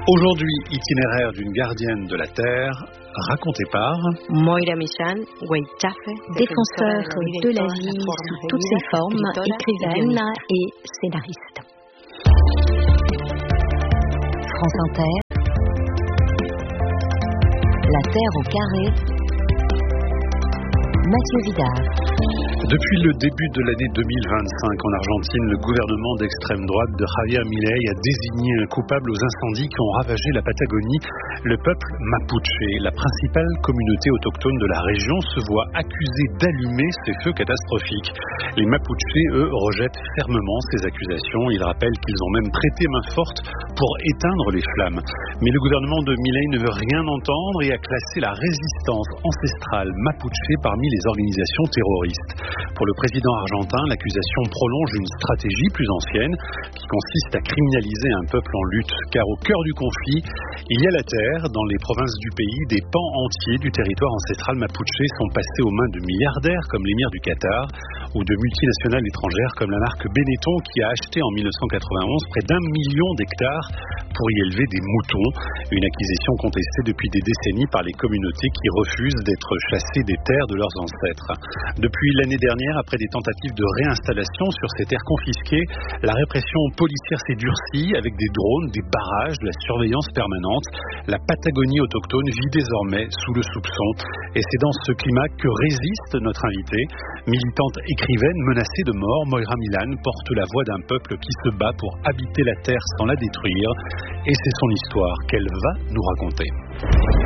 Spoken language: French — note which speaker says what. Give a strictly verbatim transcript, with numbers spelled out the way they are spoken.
Speaker 1: Aujourd'hui, itinéraire d'une gardienne de la Terre, raconté par
Speaker 2: Moira Michan Weychafe,
Speaker 3: défenseur de la vie sous toutes ses formes, écrivaine et scénariste. France Inter, La Terre au carré, Mathieu Vidard.
Speaker 1: Depuis le début de l'année deux mille vingt-cinq en Argentine, le gouvernement d'extrême droite de Javier Milei a désigné un coupable aux incendies qui ont ravagé la Patagonie. Le peuple mapuche, la principale communauté autochtone de la région, se voit accusé d'allumer ces feux catastrophiques. Les Mapuches, eux, rejettent fermement ces accusations. Ils rappellent qu'ils ont même prêté main forte pour éteindre les flammes. Mais le gouvernement de Milei ne veut rien entendre et a classé la résistance ancestrale mapuche parmi les organisations terroristes. Pour le président argentin, l'accusation prolonge une stratégie plus ancienne qui consiste à criminaliser un peuple en lutte. Car au cœur du conflit, il y a la terre. Dans les provinces du pays, des pans entiers du territoire ancestral mapuche sont passés aux mains de milliardaires comme l'émir du Qatar ou de multinationales étrangères comme la marque Benetton qui a acheté en mille neuf cent quatre-vingt-onze près d'un million d'hectares pour y élever des moutons. Une acquisition contestée depuis des décennies par les communautés qui refusent d'être chassées des terres de leurs ancêtres. Depuis l'année dernière, après des tentatives de réinstallation sur ces terres confisquées, la répression policière s'est durcie avec des drones, des barrages, de la surveillance permanente. La Patagonie autochtone vit désormais sous le soupçon. Et c'est dans ce climat que résiste notre invitée. Militante écrivaine menacée de mort, Moira Michan porte la voix d'un peuple qui se bat pour habiter la terre sans la détruire. Et c'est son histoire qu'elle va nous raconter.